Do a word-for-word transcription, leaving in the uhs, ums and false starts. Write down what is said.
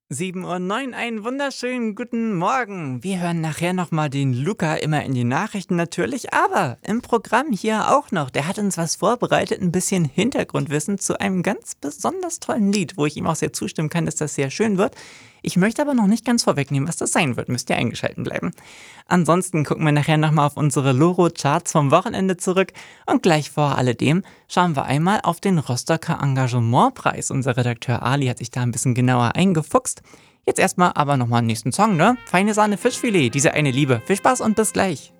sieben Uhr neun, einen wunderschönen guten Morgen. Wir hören nachher nochmal den Luca, immer in die Nachrichten natürlich, aber im Programm hier auch noch. Der hat uns was vorbereitet, ein bisschen Hintergrundwissen zu einem ganz besonders tollen Lied, wo ich ihm auch sehr zustimmen kann, dass das sehr schön wird. Ich möchte aber noch nicht ganz vorwegnehmen, was das sein wird. Müsst ihr eingeschaltet bleiben. Ansonsten gucken wir nachher nochmal auf unsere Loro-Charts vom Wochenende zurück und gleich vor alledem schauen wir einmal auf den Rostocker Engagementpreis. Unser Redakteur Ali hat sich da ein bisschen genauer eingefuchst. Jetzt erstmal aber nochmal den nächsten Song, ne? Feine Sahne Fischfilet, diese eine Liebe. Viel Spaß und bis gleich.